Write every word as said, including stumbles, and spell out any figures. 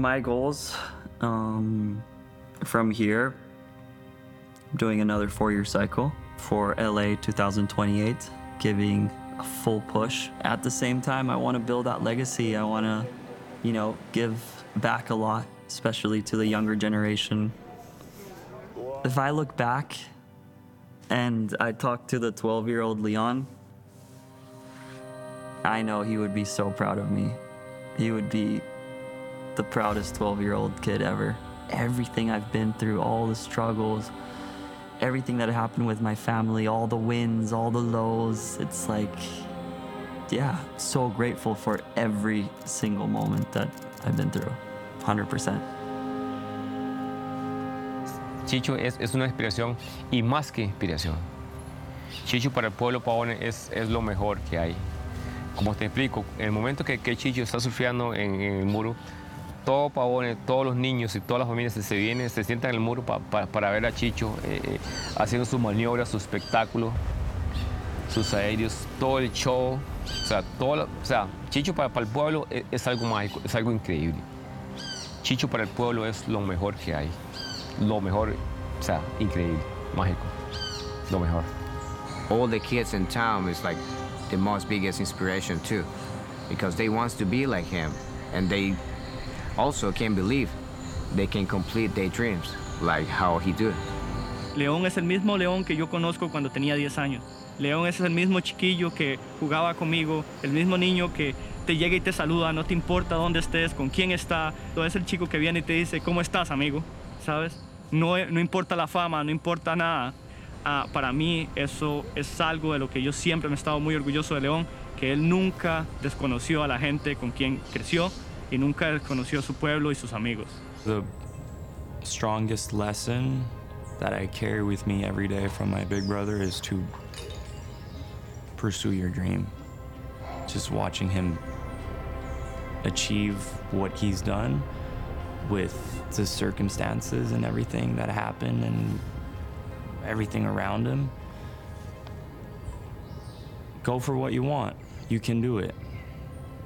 my goals um, from here, I'm doing another four-year cycle for L A twenty twenty-eight, giving a full push. At the same time, I want to build that legacy. I want to, you know, give back a lot, especially to the younger generation. If I look back and I talk to the twelve-year-old Leon, I know he would be so proud of me. He would be the proudest twelve-year-old kid ever. Everything I've been through, all the struggles, everything that happened with my family, all the wins, all the lows, it's like, yeah, so grateful for every single moment that I've been through, one hundred percent. Chicho es, es una inspiración y más que inspiración. Chicho para el pueblo Pavone es, es lo mejor que hay. Como te explico, en el momento que, que Chicho está surfeando en, en el muro, todo Pavone, todos los niños y todas las familias se, se vienen, se sientan en el muro pa, pa, para ver a Chicho eh, eh, haciendo sus maniobras, su espectáculo, sus aéreos, todo el show. O sea, todo, o sea Chicho para, para el pueblo es, es algo mágico, es algo increíble. Chicho para el pueblo es lo mejor que hay. Lo mejor, o sea, increíble, mágico, lo mejor. All the kids in town is like the most biggest inspiration too, because they want to be like him, and they also can believe they can complete their dreams like how he do. León es el mismo León que yo conozco cuando tenía diez años. León es el mismo chiquillo que jugaba conmigo, el mismo niño que te llega y te saluda, no te importa dónde estés, con quién está. No es el chico que viene y te dice, ¿cómo estás, amigo? ¿Sabes? No, no importa la fama, no importa nada. Uh, para mí eso es algo de lo que yo siempre me he estado muy orgulloso de León, que él nunca desconoció a la gente con quien creció y nunca desconoció a su pueblo y sus amigos. The strongest lesson that I carry with me every day from my big brother is to pursue your dream. Just watching him achieve what he's done with the circumstances and everything that happened and everything around him. Go for what you want. You can do it.